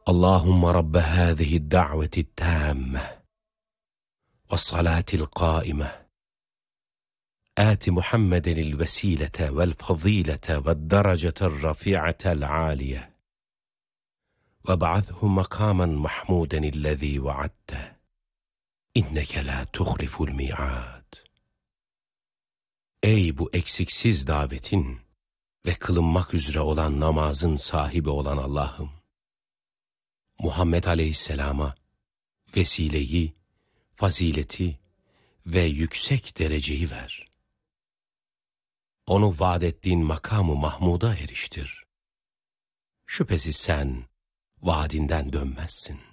Allahümme Rabbe hâzihi da'veti tâmme ve salatil qâime آت محمدا الوسيلة والفضيلة والدرجة الرفيعة العالية وابعثه مقاما محمودا الذي وعدته إنك لا تخلف الميعاد. Ey bu eksiksiz davetin ve kılınmak üzere olan namazın sahibi olan Allah'ım, Muhammed Aleyhisselam'a vesileyi, fazileti ve yüksek dereceyi ver. Onu vaad ettiğin makamı Mahmud'a eriştir. Şüphesiz sen vaadinden dönmezsin.